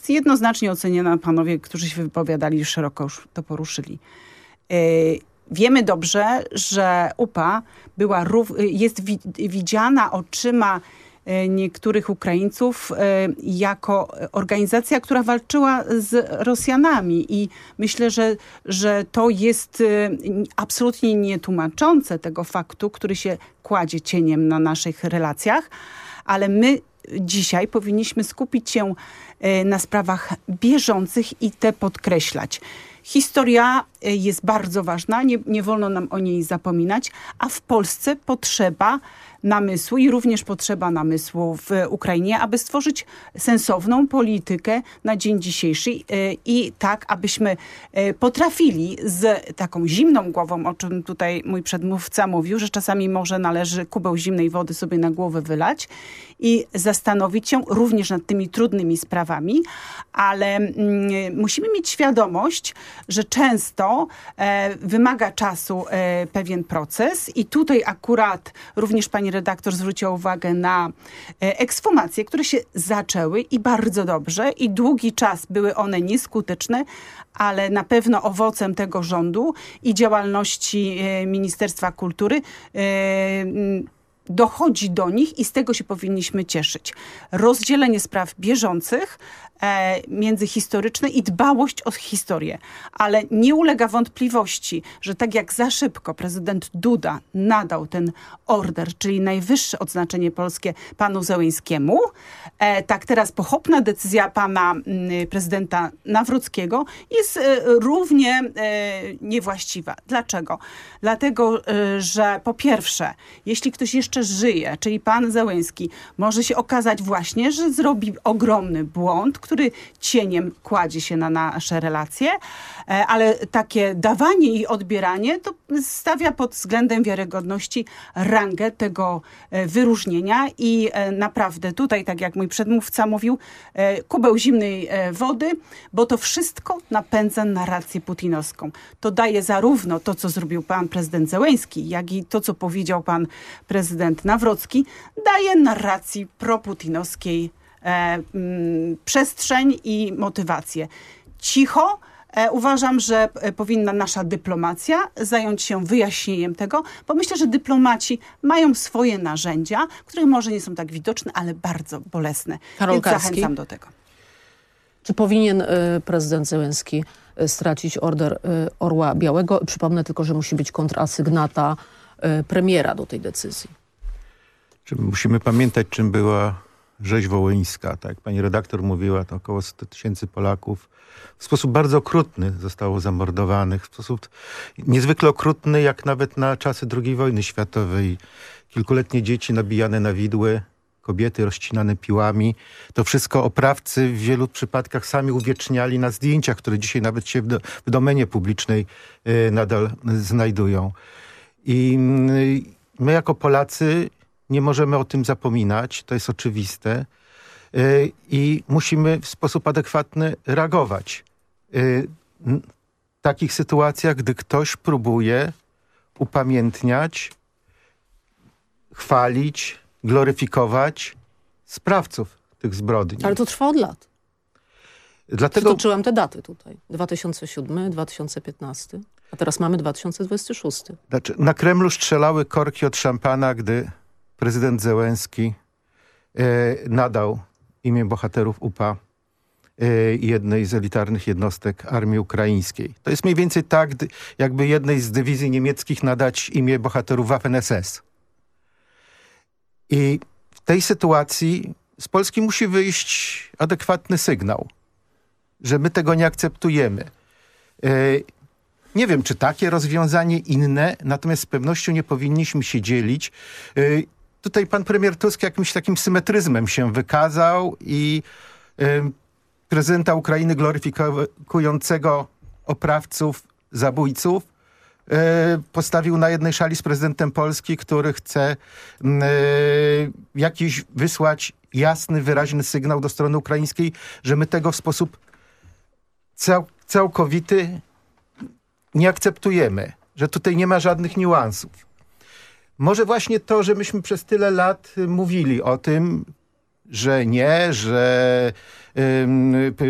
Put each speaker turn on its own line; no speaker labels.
jest jednoznacznie oceniana. Panowie, którzy się wypowiadali, szeroko już to poruszyli. Wiemy dobrze, że UPA jest widziana oczyma niektórych Ukraińców jako organizacja, która walczyła z Rosjanami i myślę, że to jest absolutnie nietłumaczące tego faktu, który się kładzie cieniem na naszych relacjach, ale my dzisiaj powinniśmy skupić się na sprawach bieżących i te podkreślać. Historia jest bardzo ważna, nie wolno nam o niej zapominać, a w Polsce potrzeba namysłu i również potrzeba namysłu w Ukrainie, aby stworzyć sensowną politykę na dzień dzisiejszy i tak, abyśmy potrafili z taką zimną głową, o czym tutaj mój przedmówca mówił, że czasami może należy kubeł zimnej wody sobie na głowę wylać i zastanowić się również nad tymi trudnymi sprawami, ale musimy mieć świadomość, że często wymaga czasu pewien proces i tutaj akurat również pani redaktor zwróciła uwagę na ekshumacje, które się zaczęły i bardzo dobrze i długi czas były one nieskuteczne, ale na pewno owocem tego rządu i działalności Ministerstwa Kultury dochodzi do nich i z tego się powinniśmy cieszyć. Rozdzielenie spraw bieżących międzyhistoryczne i dbałość o historię. Ale nie ulega wątpliwości, że tak jak za szybko prezydent Duda nadał ten order, czyli najwyższe odznaczenie polskie panu Zełenskiemu, tak teraz pochopna decyzja pana prezydenta Nawrockiego jest równie niewłaściwa. Dlaczego? Dlatego, że po pierwsze, jeśli ktoś jeszcze żyje, czyli pan Zełenski, może się okazać właśnie, że zrobi ogromny błąd, który cieniem kładzie się na nasze relacje, ale takie dawanie i odbieranie to stawia pod względem wiarygodności rangę tego wyróżnienia i naprawdę tutaj, tak jak mój przedmówca mówił, kubeł zimnej wody, bo to wszystko napędza narrację putinowską. To daje zarówno to, co zrobił pan prezydent Zełenski, jak i to, co powiedział pan prezydent Nawrocki, daje narracji proputinowskiej przestrzeń i motywację. Cicho. Uważam, że powinna nasza dyplomacja zająć się wyjaśnieniem tego, bo myślę, że dyplomaci mają swoje narzędzia, które może nie są tak widoczne, ale bardzo bolesne.
Karol
Więc
Karski.
zachęcam do tego.
Czy powinien prezydent Zełenski stracić order Orła Białego? Przypomnę tylko, że musi być kontrasygnata premiera do tej decyzji.
Musimy pamiętać, czym była rzeź wołyńska. Tak jak pani redaktor mówiła, to około 100 000 Polaków w sposób bardzo okrutny zostało zamordowanych. W sposób niezwykle okrutny, jak nawet na czasy II wojny światowej. Kilkuletnie dzieci nabijane na widły, kobiety rozcinane piłami. To wszystko oprawcy w wielu przypadkach sami uwieczniali na zdjęciach, które dzisiaj nawet się w domenie publicznej nadal znajdują. I my jako Polacy nie możemy o tym zapominać, to jest oczywiste i musimy w sposób adekwatny reagować. W takich sytuacjach, gdy ktoś próbuje upamiętniać, chwalić, gloryfikować sprawców tych zbrodni.
Ale to trwa od lat.
Dlatego
Przytoczyłam te daty tutaj. 2007, 2015, a teraz mamy 2026.
Znaczy, na Kremlu strzelały korki od szampana, gdy prezydent Zełenski nadał imię bohaterów UPA jednej z elitarnych jednostek armii ukraińskiej. To jest mniej więcej tak, jakby jednej z dywizji niemieckich nadać imię bohaterów Waffen-SS. I w tej sytuacji z Polski musi wyjść adekwatny sygnał, że my tego nie akceptujemy. Nie wiem, czy takie rozwiązanie, inne, natomiast z pewnością nie powinniśmy się dzielić. Tutaj pan premier Tusk jakimś takim symetryzmem się wykazał i prezydenta Ukrainy gloryfikującego oprawców, zabójców postawił na jednej szali z prezydentem Polski, który chce jakiś wysłać jasny, wyraźny sygnał do strony ukraińskiej, że my tego w sposób całkowity nie akceptujemy, że tutaj nie ma żadnych niuansów. Może właśnie to, że myśmy przez tyle lat mówili o tym, że nie, że